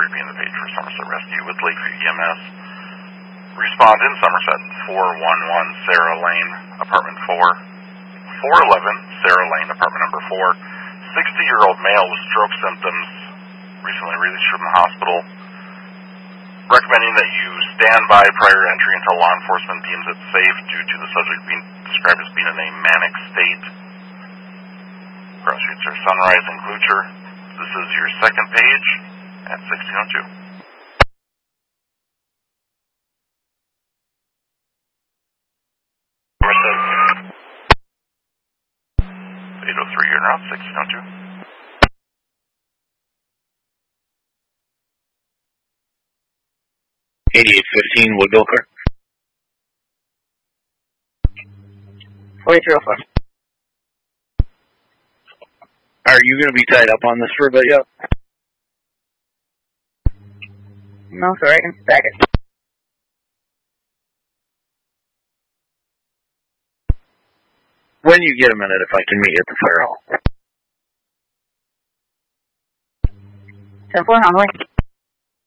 repeating the page for Somerset Rescue with Lakeview EMS. Respond in Somerset, 411 Sarah Lane, apartment 4. 411 Sarah Lane, apartment number 4. 60-year-old male with stroke symptoms, recently released from the hospital. Recommending that you stand by prior entry until law enforcement deems it safe due to the subject being described as being in a manic state. Cross streets are Sunrise and Klucher. This is your second page at 1602. 803, you're now 1602. 8815 Woodville Court. 4304. Are you going to be tied up on this for a bit yet? No, sir, I can stack it. When you get a minute, if I can meet you at the fire hall. 10-4, on the way.